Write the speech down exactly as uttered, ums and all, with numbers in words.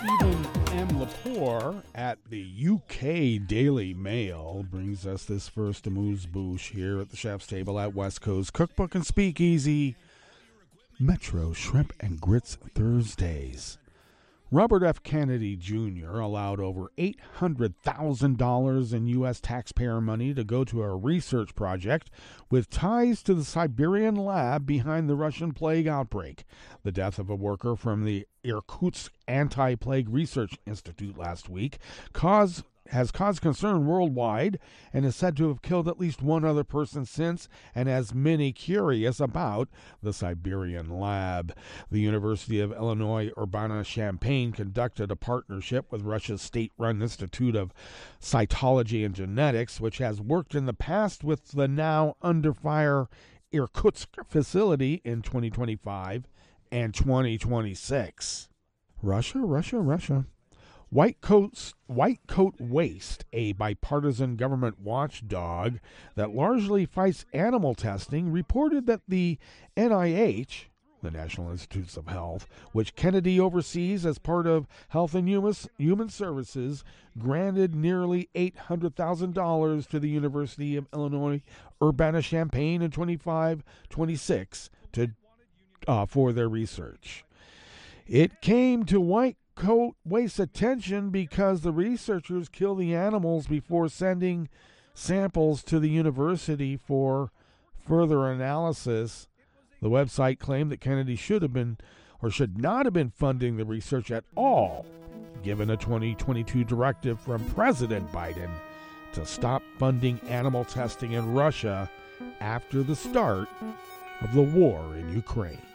Stephen M. Lepore at the U K Daily Mail brings us this first amuse-bouche here at the chef's table at West Coast Cookbook and Speakeasy, Metro Shrimp and Grits Thursdays. Robert F. Kennedy Junior allowed over eight hundred thousand dollars in U S taxpayer money to go to a research project with ties to the Siberian lab behind the Russian plague outbreak. The death of a worker from the Irkutsk Anti-Plague Research Institute last week caused has caused concern worldwide and is said to have killed at least one other person since, and has many curious about the Siberian lab. The University of Illinois Urbana-Champaign conducted a partnership with Russia's state-run Institute of Cytology and Genetics, which has worked in the past with the now under-fire Irkutsk facility in twenty twenty-five and twenty twenty-six. Russia, Russia, Russia. White Coat, White Coat Waste, a bipartisan government watchdog that largely fights animal testing, reported that the N I H, the National Institutes of Health, which Kennedy oversees as part of Health and Human Services, granted nearly eight hundred thousand dollars to the University of Illinois Urbana-Champaign in twenty-five twenty-six to uh, for their research. It came to White Coat Waste attention because the researchers kill the animals before sending samples to the university for further analysis. The website claimed that Kennedy should have been or should not have been funding the research at all, given a twenty twenty-two directive from President Biden to stop funding animal testing in Russia after the start of the war in Ukraine.